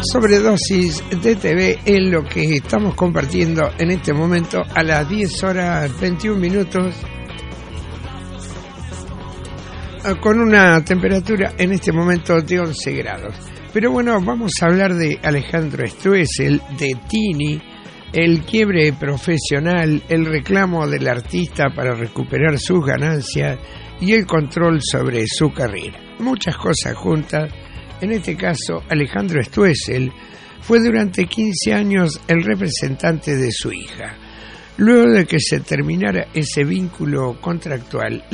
Sobredosis de TV es lo que estamos compartiendo en este momento a las 10 horas 21 minutos con una temperatura en este momento de 11 grados. Pero bueno, vamos a hablar de Alejandro Stoessel, de Tini, el quiebre profesional, el reclamo del artista para recuperar sus ganancias y el control sobre su carrera. Muchas cosas juntas. En este caso, Alejandro Stoessel fue durante 15 años el representante de su hija. Luego de que se terminara ese vínculo contractual,